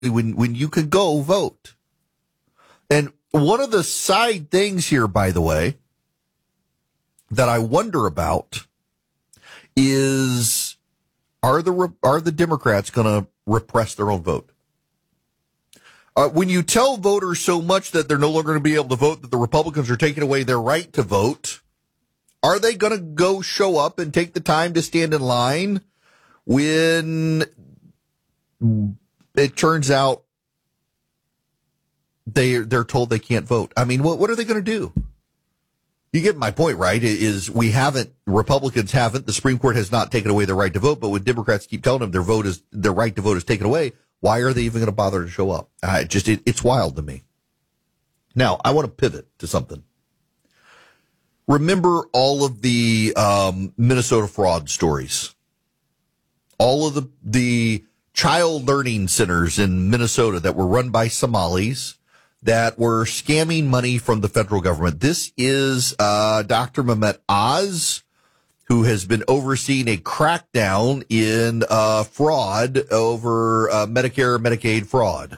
when you can go vote. And one of the side things here, by the way, that I wonder about is, are the Democrats going to repress their own vote? When you tell voters so much that they're no longer going to be able to vote, that the Republicans are taking away their right to vote, are they going to go show up and take the time to stand in line when it turns out they're told they can't vote? I mean, what are they going to do? You get my point, right? Republicans haven't, the Supreme Court has not taken away their right to vote, but when Democrats keep telling them their right to vote is taken away, why are they even going to bother to show up? It's wild to me. Now, I want to pivot to something. Remember all of the Minnesota fraud stories? All of the child learning centers in Minnesota that were run by Somalis that were scamming money from the federal government. This is Dr. Mehmet Oz, who has been overseeing a crackdown in fraud over Medicare, Medicaid fraud.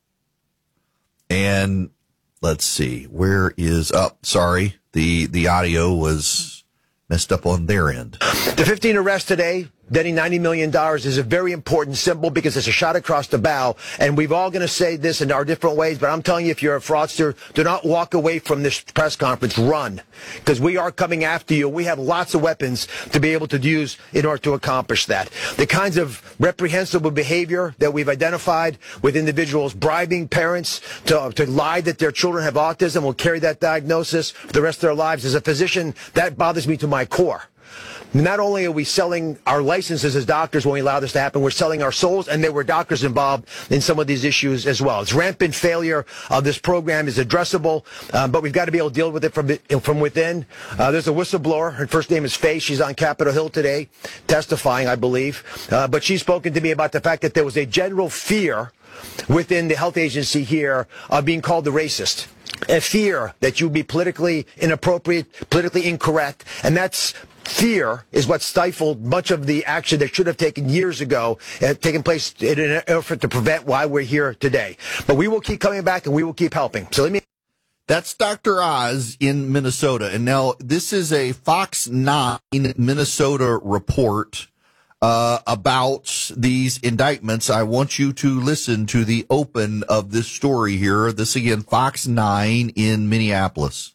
And let's see, where is sorry, the audio was messed up on their end. The 15 arrests today, netting $90 million, is a very important symbol because it's a shot across the bow. And we've all going to say this in our different ways, but I'm telling you, if you're a fraudster, do not walk away from this press conference. Run, because we are coming after you. We have lots of weapons to be able to use in order to accomplish that. The kinds of reprehensible behavior that we've identified with individuals bribing parents to lie that their children have autism, will carry that diagnosis for the rest of their lives. As a physician, that bothers me to my core. Not only are we selling our licenses as doctors when we allow this to happen, we're selling our souls, and there were doctors involved in some of these issues as well. It's rampant failure of this program is addressable, but we've got to be able to deal with it from within. There's a whistleblower. Her first name is Faye. She's on Capitol Hill today testifying, I believe. But she's spoken to me about the fact that there was a general fear within the health agency here of being called the racist. A fear that you'd be politically inappropriate, politically incorrect, and that's fear is what stifled much of the action that should have taken years ago, taken place in an effort to prevent why we're here today. But we will keep coming back and we will keep helping. So That's Dr. Oz in Minnesota. And now this is a Fox 9 Minnesota report about these indictments. I want you to listen to the open of this story here. This again, Fox 9 in Minneapolis.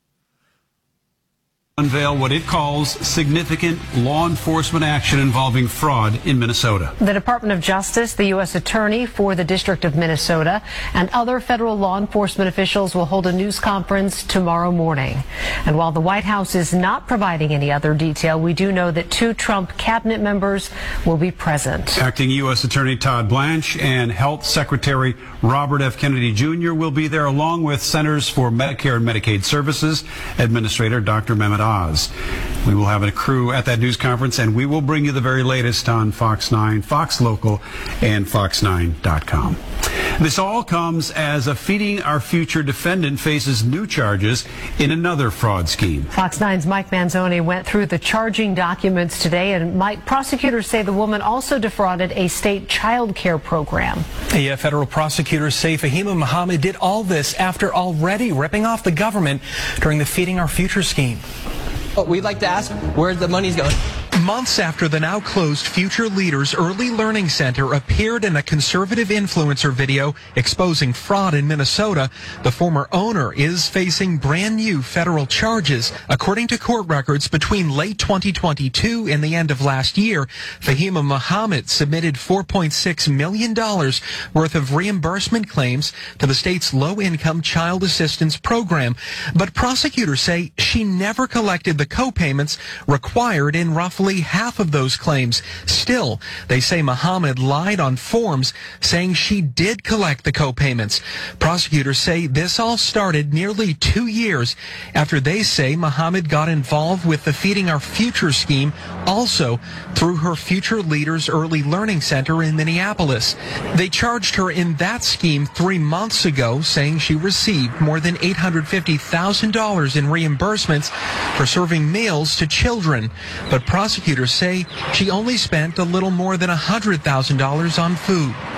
Unveil what it calls significant law enforcement action involving fraud in Minnesota. The Department of Justice, the U.S. Attorney for the District of Minnesota, and other federal law enforcement officials will hold a news conference tomorrow morning. And while the White House is not providing any other detail, we do know that 2 Trump cabinet members will be present. Acting U.S. Attorney Todd Blanche and Health Secretary Robert F. Kennedy Jr. will be there, along with Centers for Medicare and Medicaid Services Administrator Dr. Mehmet Oz. We will have a crew at that news conference, and we will bring you the very latest on Fox 9, Fox Local, and Fox9.com. This all comes as a Feeding Our Future defendant faces new charges in another fraud scheme. Fox 9's Mike Manzoni went through the charging documents today, and Mike, prosecutors say the woman also defrauded a state child care program. Yeah, federal prosecutors say Fahima Muhammad did all this after already ripping off the government during the Feeding Our Future scheme. We'd like to ask where the money's going. Months after the now closed Future Leaders Early Learning Center appeared in a conservative influencer video exposing fraud in Minnesota, the former owner is facing brand new federal charges. According to court records, between late 2022 and the end of last year, Fahima Muhammad submitted $4.6 million worth of reimbursement claims to the state's low-income child assistance program. But prosecutors say she never collected the co-payments required in roughly half of those claims. Still, they say Muhammad lied on forms saying she did collect the co-payments. Prosecutors say this all started nearly 2 years after they say Muhammad got involved with the Feeding Our Future scheme, also through her Future Leaders Early Learning Center in Minneapolis. They charged her in that scheme 3 months ago, saying she received more than $850,000 in reimbursements for serving meals to children. But prosecutors say she only spent a little more than $100,000 on food.